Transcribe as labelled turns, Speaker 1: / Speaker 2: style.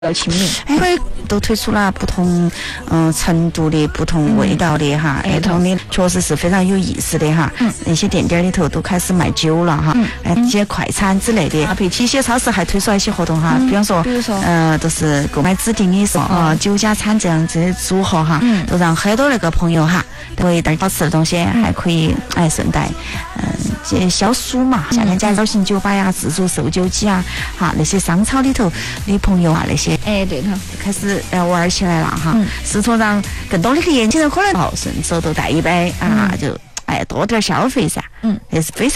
Speaker 1: 要亲民，都推出了不同程度的、不同味道的哈，儿童的确实是非常有意思的哈。那些店里头都开始卖酒了哈，一些快餐之类的。配起一些超市还推出了一些活动哈，比方说都是购买指定的酒加餐这样子的组合哈，都让很多那个朋友哈，都会带好吃的东西，还可以顺带这消暑嘛。夏天加小型酒吧呀、自助售酒机啊，哈那些商超里头的朋友啊那些。
Speaker 2: 对头，
Speaker 1: 开始玩起来了哈，试图让更多的年轻人可能顺手都带一杯啊，就多点消费噻，也是非常。